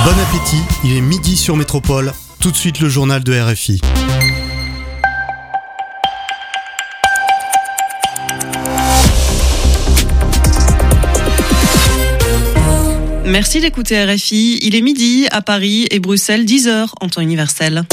Bon appétit, il est midi sur Métropole. Tout de suite le journal de RFI. Merci d'écouter RFI. Il est midi à Paris et Bruxelles, 10h en temps universel.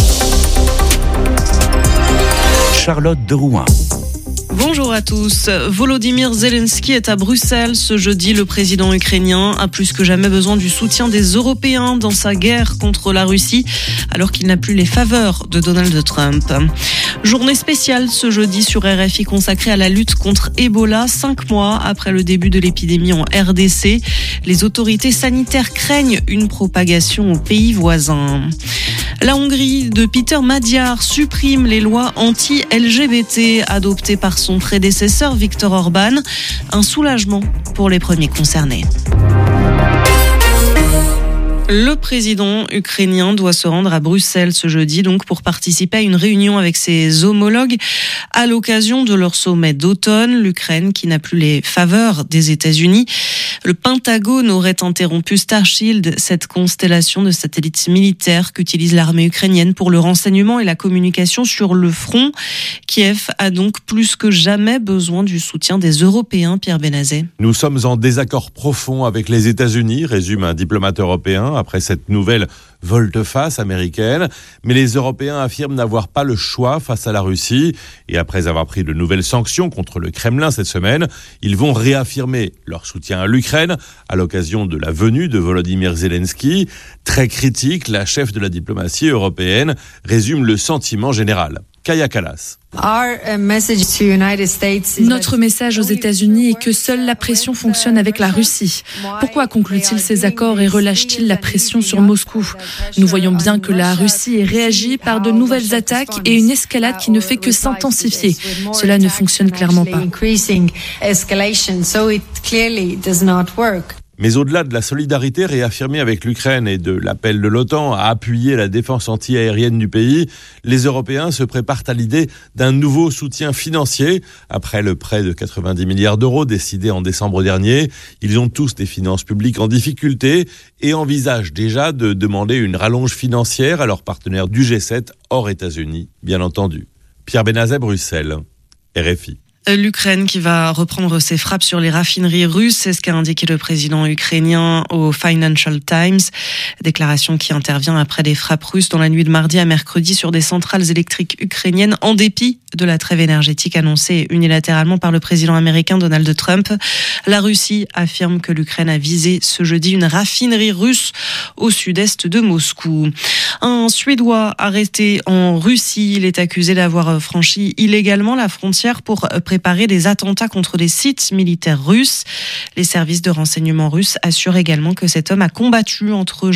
Charlotte de Rouen. Bonjour à tous. Volodymyr Zelensky est à Bruxelles ce jeudi. Le président ukrainien a plus que jamais besoin du soutien des Européens dans sa guerre contre la Russie, alors qu'il n'a plus les faveurs de Donald Trump. Journée spéciale ce jeudi sur RFI consacrée à la lutte contre Ebola, 5 mois après le début de l'épidémie en RDC. Les autorités sanitaires craignent une propagation aux pays voisins. La Hongrie de Peter Magyar supprime les lois anti-LGBT adoptées par son prédécesseur Viktor Orban. Un soulagement pour les premiers concernés. Le président ukrainien doit se rendre à Bruxelles ce jeudi donc pour participer à une réunion avec ses homologues à l'occasion de leur sommet d'automne. L'Ukraine qui n'a plus les faveurs des États-Unis. Le Pentagone aurait interrompu Starshield, cette constellation de satellites militaires qu'utilise l'armée ukrainienne pour le renseignement et la communication sur le front. Kiev a donc plus que jamais besoin du soutien des Européens, Pierre Benazet. Nous sommes en désaccord profond avec les États-Unis, résume un diplomate européen après cette nouvelle volte-face américaine. Mais les Européens affirment n'avoir pas le choix face à la Russie. Et après avoir pris de nouvelles sanctions contre le Kremlin cette semaine, ils vont réaffirmer leur soutien à l'Ukraine à l'occasion de la venue de Volodymyr Zelensky. Très critique, la chef de la diplomatie européenne résume le sentiment général. Kaya Kallas. Notre message aux États-Unis est que seule la pression fonctionne avec la Russie. Pourquoi conclut-il ces accords et relâche-t-il la pression sur Moscou ? Nous voyons bien que la Russie ait réagi par de nouvelles attaques et une escalade qui ne fait que s'intensifier. Cela ne fonctionne clairement pas. Mais au-delà de la solidarité réaffirmée avec l'Ukraine et de l'appel de l'OTAN à appuyer la défense anti-aérienne du pays, les Européens se préparent à l'idée d'un nouveau soutien financier. Après le prêt de 90 milliards d'euros décidé en décembre dernier, ils ont tous des finances publiques en difficulté et envisagent déjà de demander une rallonge financière à leurs partenaires du G7 hors États-Unis, bien entendu. Pierre Benazet, Bruxelles, RFI. L'Ukraine qui va reprendre ses frappes sur les raffineries russes, c'est ce qu'a indiqué le président ukrainien au Financial Times. Déclaration qui intervient après des frappes russes dans la nuit de mardi à mercredi sur des centrales électriques ukrainiennes en dépit de la trêve énergétique annoncée unilatéralement par le président américain Donald Trump. La Russie affirme que l'Ukraine a visé ce jeudi une raffinerie russe au sud-est de Moscou. Un Suédois arrêté en Russie, il est accusé d'avoir franchi illégalement la frontière pour préparer des attentats contre des sites militaires russes. Les services de renseignement russes assurent également que cet homme a combattu entre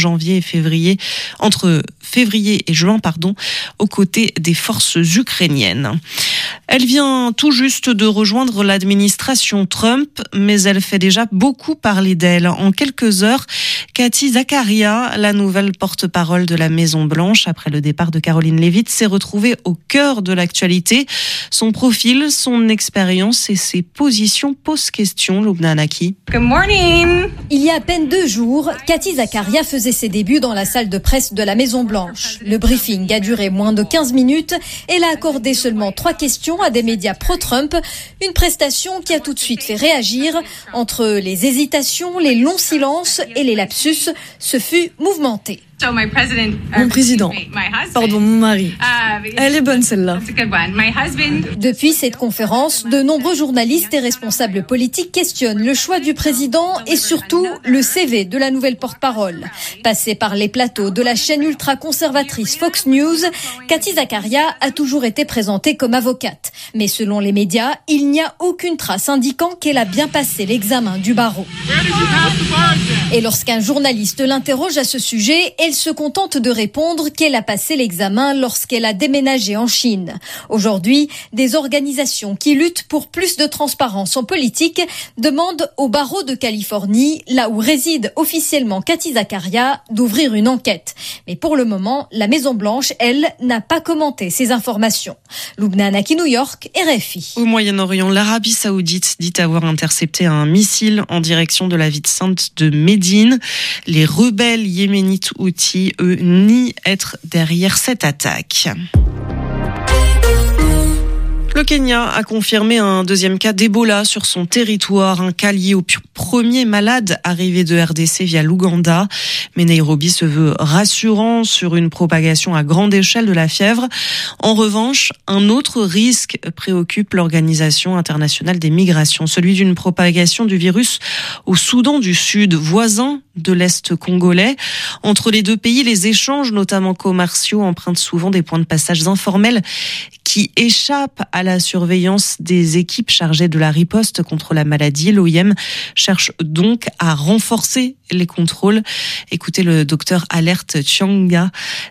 février et juin, aux côtés des forces ukrainiennes. Elle vient tout juste de rejoindre l'administration Trump, mais elle fait déjà beaucoup parler d'elle. En quelques heures, Cathy Zakaria, la nouvelle porte-parole de la Maison-Blanche, après le départ de Caroline Leavitt, s'est retrouvée au cœur de l'actualité. Son profil, son expérience et ses positions posent question, Loubna Anaki. Good morning. Il y a à peine 2 jours, Cathy Zakaria faisait ses débuts dans la salle de presse de la Maison-Blanche. Le briefing a duré moins de 15 minutes. Elle a accordé seulement 3 questions à des médias pro-Trump. Une prestation qui a tout de suite fait réagir. Entre les hésitations, les longs silences et les lapsus, ce fut mouvementé. Mon mari. Elle est bonne celle-là. Depuis cette conférence, de nombreux journalistes et responsables politiques questionnent le choix du président et surtout le CV de la nouvelle porte-parole. Passée par les plateaux de la chaîne ultra-conservatrice Fox News, Cathy Zakaria a toujours été présentée comme avocate. Mais selon les médias, il n'y a aucune trace indiquant qu'elle a bien passé l'examen du barreau. Et lorsqu'un journaliste l'interroge à ce sujet, elle elle se contente de répondre qu'elle a passé l'examen lorsqu'elle a déménagé en Chine. Aujourd'hui, des organisations qui luttent pour plus de transparence en politique demandent au barreau de Californie, là où réside officiellement Cathy Zakaria, d'ouvrir une enquête. Mais pour le moment, la Maison-Blanche, elle, n'a pas commenté ces informations. Loubna Anaki, New York, RFI. Au Moyen-Orient, l'Arabie Saoudite dit avoir intercepté un missile en direction de la ville sainte de Médine. Les rebelles yéménites Houthis, eux, nient être derrière cette attaque. Le Kenya a confirmé un deuxième cas d'Ebola sur son territoire, un cas lié au premier malade arrivé de RDC via l'Ouganda. Mais Nairobi se veut rassurant sur une propagation à grande échelle de la fièvre. En revanche, un autre risque préoccupe l'Organisation internationale des migrations, celui d'une propagation du virus au Soudan du Sud, voisin de l'Est congolais. Entre les deux pays, les échanges, notamment commerciaux, empruntent souvent des points de passage informels qui échappent à la surveillance des équipes chargées de la riposte contre la maladie. L'OIM cherche donc à renforcer les contrôles. Écoutez le docteur Alert Chianga,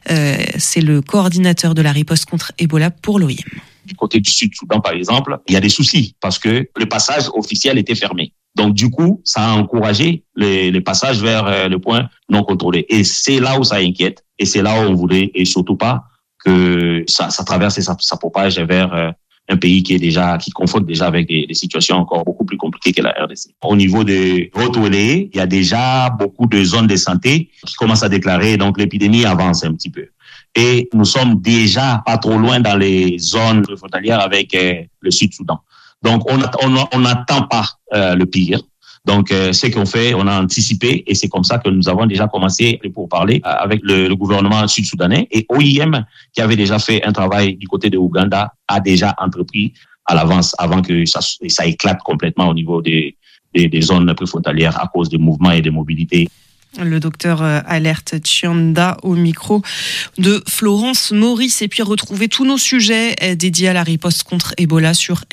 c'est le coordinateur de la riposte contre Ebola pour l'OIM. Du côté du Sud-Soudan, par exemple, il y a des soucis parce que le passage officiel était fermé. Donc, du coup, ça a encouragé les passages vers le point non contrôlé. Et c'est là où ça inquiète. Et c'est là où on voulait, et surtout pas, que ça traverse et ça propage vers un pays qui confronte déjà avec des situations encore beaucoup plus compliquées que la RDC. Au niveau des retournés, il y a déjà beaucoup de zones de santé qui commencent à déclarer, donc l'épidémie avance un petit peu. Et nous sommes déjà pas trop loin dans les zones frontalières avec le Sud-Soudan. Donc, on n'attend pas le pire. Donc, ce qu'on fait, on a anticipé et c'est comme ça que nous avons déjà commencé pour parler avec le gouvernement sud-soudanais. Et OIM, qui avait déjà fait un travail du côté de Ouganda, a déjà entrepris à l'avance avant que ça éclate complètement au niveau des zones préfrontalières à cause des mouvements et des mobilités. Le docteur Alert Chianda au micro de Florence Maurice. Et puis retrouver tous nos sujets dédiés à la riposte contre Ebola sur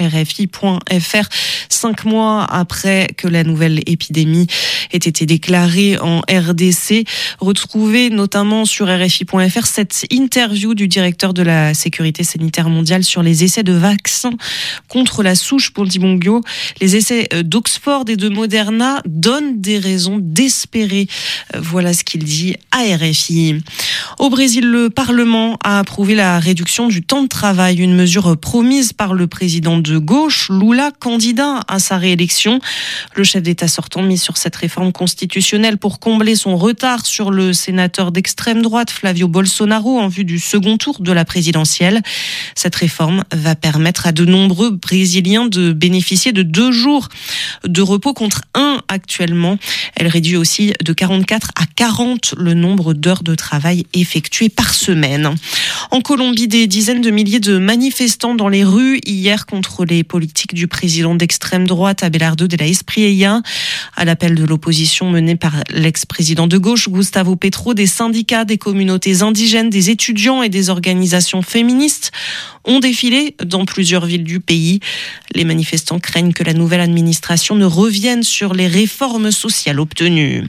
RFI.fr. 5 mois après que la nouvelle épidémie ait été déclarée en RDC. Retrouvez notamment sur RFI.fr cette interview du directeur de la sécurité sanitaire mondiale sur les essais de vaccins contre la souche Bundibugyo. Les essais d'Oxford et de Moderna donnent des raisons d'espérer. Voilà ce qu'il dit à RFI. Au Brésil, le Parlement a approuvé la réduction du temps de travail, une mesure promise par le président de gauche, Lula, candidat à sa réélection. Le chef d'État sortant mise sur cette réforme constitutionnelle pour combler son retard sur le sénateur d'extrême droite, Flavio Bolsonaro, en vue du second tour de la présidentielle. Cette réforme va permettre à de nombreux Brésiliens de bénéficier de 2 jours de repos contre 1 actuellement. Elle réduit aussi de 44 à 40 le nombre d'heures de travail effectuées par semaine. En Colombie, des dizaines de milliers de manifestants dans les rues hier contre les politiques du président d'extrême droite Abelardo de la Espriella. À l'appel de l'opposition menée par l'ex-président de gauche Gustavo Petro, des syndicats, des communautés indigènes, des étudiants et des organisations féministes ont défilé dans plusieurs villes du pays. Les manifestants craignent que la nouvelle administration ne revienne sur les réformes sociales obtenues.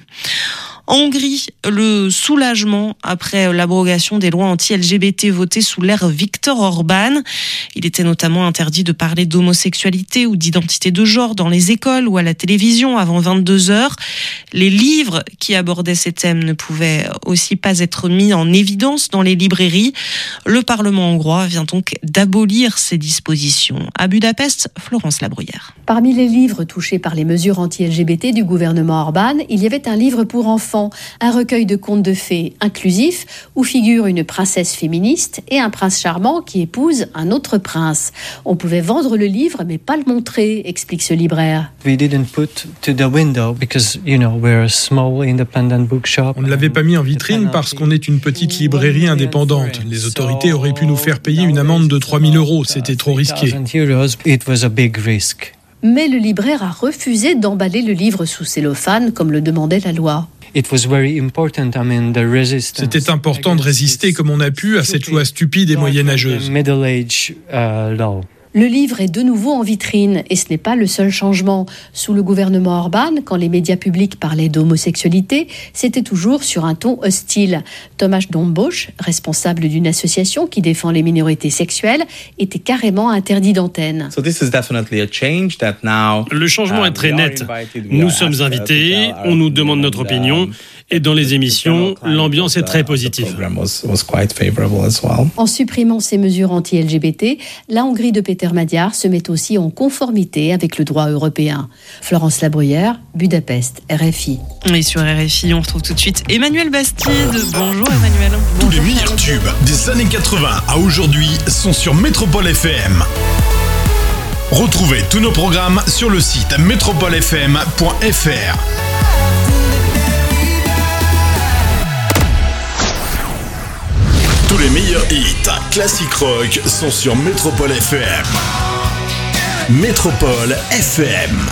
En Hongrie, le soulagement après l'abrogation des lois anti-LGBT votées sous l'ère Viktor Orban. Il était notamment interdit de parler d'homosexualité ou d'identité de genre dans les écoles ou à la télévision avant 22h. Les livres qui abordaient ces thèmes ne pouvaient aussi pas être mis en évidence dans les librairies. Le Parlement hongrois vient donc d'abolir ces dispositions. À Budapest, Florence Labruyère. Parmi les livres touchés par les mesures anti-LGBT du gouvernement Orban, il y avait un livre pour enfants, un recueil de contes de fées inclusif où figure une princesse féministe et un prince charmant qui épouse un autre prince. On pouvait vendre le livre mais pas le montrer, explique ce libraire. On ne l'avait pas mis en vitrine parce qu'on est une petite librairie indépendante. Les autorités auraient pu nous faire payer une amende de 3 000 €. C'était trop risqué. Mais le libraire a refusé d'emballer le livre sous cellophane comme le demandait la loi. C'était important de résister comme on a pu à cette loi stupide et moyenâgeuse. Le livre est de nouveau en vitrine et ce n'est pas le seul changement. Sous le gouvernement Orban, quand les médias publics parlaient d'homosexualité, c'était toujours sur un ton hostile. Tomasz Dąbos, responsable d'une association qui défend les minorités sexuelles, était carrément interdit d'antenne. Le changement est très net. Nous sommes invités, on nous demande notre opinion et dans les émissions, l'ambiance est très positive. En supprimant ces mesures anti-LGBT, la Hongrie de Péter Magyar se met aussi en conformité avec le droit européen. Florence Labruyère, Budapest, RFI. Et sur RFI, on retrouve tout de suite Emmanuel Bastide. Bonjour Emmanuel. Tous les meilleurs tubes des années 80 à aujourd'hui sont sur Métropole FM. Retrouvez tous nos programmes sur le site metropolefm.fr. Tous les meilleurs hits classique rock sont sur Métropole FM. Métropole FM.